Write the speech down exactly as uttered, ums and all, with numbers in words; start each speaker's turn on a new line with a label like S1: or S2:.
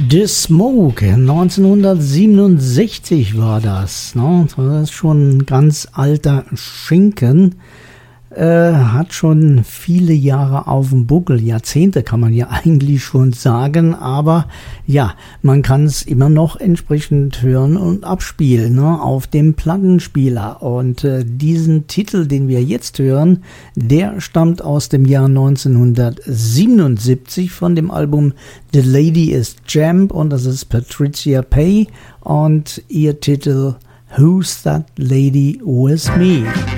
S1: The Smoke, neunzehnhundertsiebenundsechzig war das. Ne? Das ist schon ein ganz alter Schinken. Äh, hat schon viele Jahre auf dem Buckel, Jahrzehnte kann man ja eigentlich schon sagen, aber ja, man kann es immer noch entsprechend hören und abspielen, ne, auf dem Plattenspieler. Und äh, diesen Titel, den wir jetzt hören, der stammt aus dem Jahr neunzehnhundertsiebenundsiebzig von dem Album The Lady is Jamb, und das ist Patricia Pay und ihr Titel Who's That Lady With Me?